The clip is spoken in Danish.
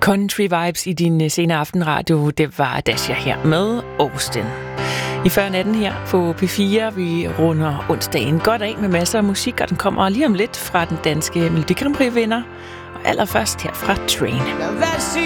Country vibes i din sene aftenradio, det var Dasha her med Austin. I før natten her på P4, vi runder onsdagen godt af med masser af musik, og den kommer lige om lidt fra den danske Melodi Grand Prix vinder, og allerførst her fra Train.